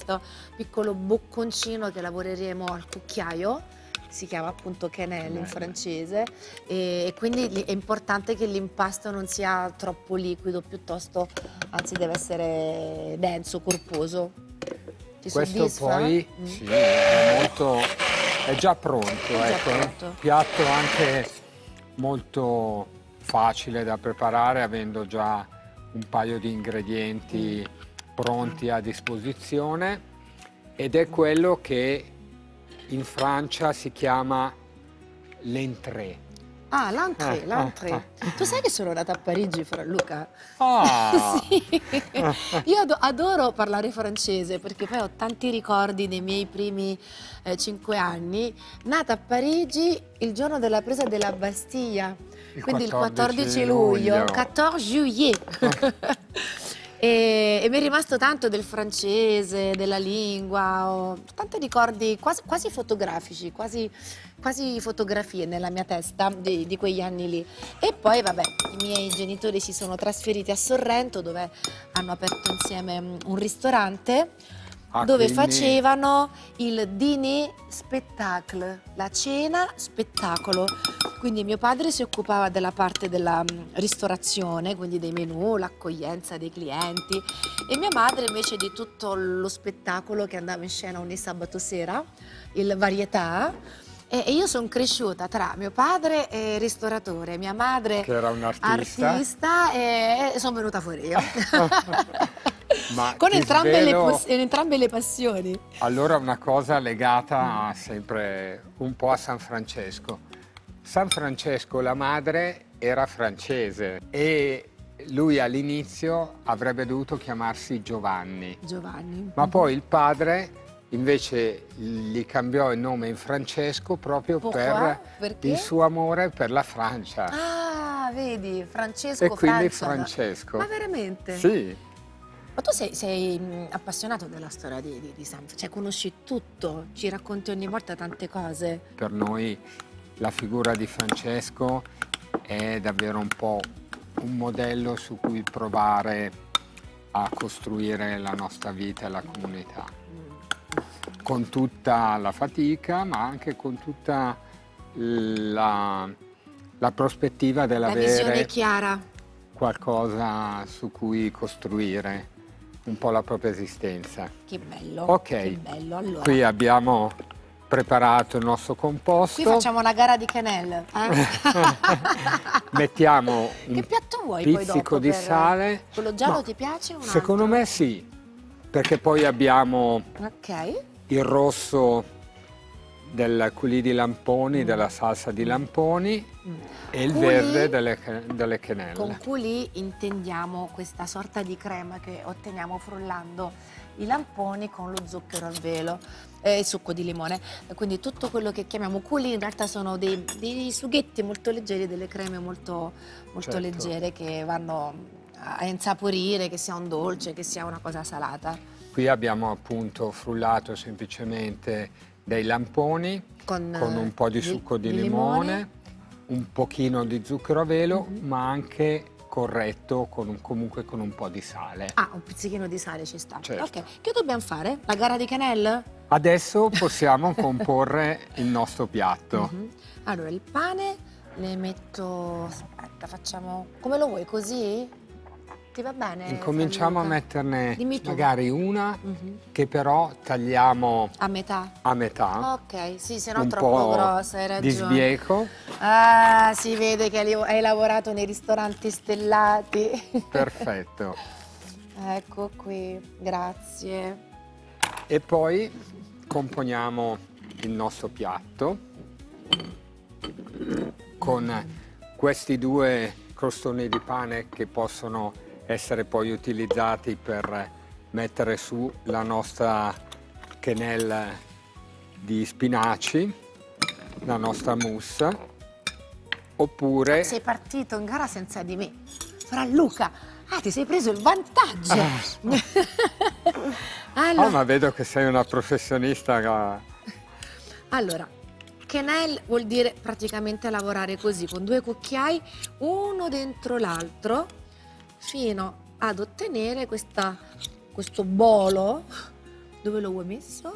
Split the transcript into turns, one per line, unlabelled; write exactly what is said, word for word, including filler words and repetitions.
questo piccolo bocconcino che lavoreremo al cucchiaio, si chiama appunto quenelle in francese, e, e quindi è importante che l'impasto non sia troppo liquido, piuttosto, anzi deve essere denso, corposo. Ti
Questo
soddisfa?
poi
Mm.
sì, è molto, è già pronto,
È già
ecco,
pronto.
piatto anche molto facile da preparare, avendo già un paio di ingredienti
Mm.
pronti a disposizione, ed è quello che in Francia si chiama l'entrée.
Ah, l'entrée,
Ah,
l'entrée.
ah, ah.
Tu sai che sono nata a Parigi, Fra Luca?
Ah.
Sì. Io ado- adoro parlare francese perché poi ho tanti ricordi dei miei primi eh, cinque anni. Nata a Parigi il giorno della presa della Bastiglia,
Il
quindi il
quattordici
quattordici luglio,
luglio.
quattordici juillet. E, e mi è rimasto tanto del francese, della lingua, ho tanti ricordi quasi, quasi fotografici, quasi, quasi fotografie nella mia testa di, di quegli anni lì. E poi vabbè, i miei genitori si sono trasferiti a Sorrento, dove hanno aperto insieme mm, un ristorante
Ah,
dove
quindi-
facevano il dîner spectacle, la cena spettacolo. Quindi mio padre si occupava della parte della mm, ristorazione, quindi dei menù, l'accoglienza dei clienti, e mia madre invece di tutto lo spettacolo che andava in scena ogni sabato sera, il varietà. E e io sono cresciuta tra mio padre e ristoratore, mia madre
Che era un artista.
artista, e sono venuta fuori io.
Ma
Con
ti
entrambe,
svelo-
le, pos- entrambe le passioni.
Allora una cosa legata sempre un po' a San Francesco. San Francesco, la madre, era francese e lui all'inizio avrebbe dovuto chiamarsi Giovanni,
Giovanni.
ma poi il padre invece gli cambiò il nome in Francesco proprio
Pourquoi?
per
Perché?
il suo amore per la Francia.
Ah, vedi, Francesco,
E quindi
Francia.
Francesco.
Ma veramente?
Sì,
Ma tu sei, sei, mh, appassionato della storia di, di, di San Francesco, cioè conosci tutto, ci racconti ogni volta tante cose.
per noi la figura di Francesco è davvero un po' un modello su cui provare a costruire la nostra vita e la comunità, con tutta la fatica, ma anche con tutta la, la prospettiva
La visione
dell'avere
chiara.
qualcosa su cui costruire un po' la propria esistenza.
Che bello.
Ok,
Che bello. Allora,
qui abbiamo preparato il nostro composto.
qui facciamo una gara di quenelle. Eh?
Mettiamo un
Che piatto vuoi poi
pizzico
dopo?
di
per-
sale.
Quello giallo
Ma
ti piace o un
Secondo
altro?
me sì, perché poi abbiamo
Ok.
il rosso del coulis di lamponi,
Mm.
della salsa di lamponi,
Mm.
e il
Coulis,
verde delle, delle
con
quenelle.
coulis intendiamo questa sorta di crema che otteniamo frullando i lamponi con lo zucchero al velo e il succo di limone. Quindi tutto quello che chiamiamo coulis in realtà sono dei, dei sughetti molto leggeri, delle creme molto, molto
Certo.
leggere che vanno a insaporire, che sia un dolce, che sia una cosa salata.
Qui abbiamo appunto frullato semplicemente dei lamponi
Con,
con un po' di
di-
succo di,
di
limone,
limone.
un pochino di zucchero a velo,
Mhm.
ma anche corretto con un- comunque con un po' di sale.
Ah, un pizzichino di sale ci sta.
Certo.
Ok, che dobbiamo fare? La gara di quenelle?
Adesso possiamo comporre il nostro piatto.
Mhm. Allora, il pane le metto... Aspetta, facciamo... Come lo vuoi, così? Ti va bene?
Incominciamo a
Gianluca?
metterne
Dimmi tu.
magari una
Mhm.
che però tagliamo
A metà?
a metà,
Ok, sì, se no è
un
troppo
po'
grossa, hai
di
ragione.
sbieco.
Ah, si vede che hai hai lavorato nei ristoranti stellati.
Perfetto.
Ecco qui, grazie.
E poi componiamo il nostro piatto con questi due crostoni di pane che possono essere poi utilizzati per mettere su la nostra quenelle di spinaci, la nostra mousse, oppure
Sei partito in gara senza di me. Fra Luca, ah, ti sei preso il vantaggio. allora,
Ah, ma vedo che sei una professionista. che-
allora, quenelle vuol dire praticamente lavorare così, con due cucchiai, uno dentro l'altro, fino ad ottenere questa, questo bolo Dove lo vuoi messo?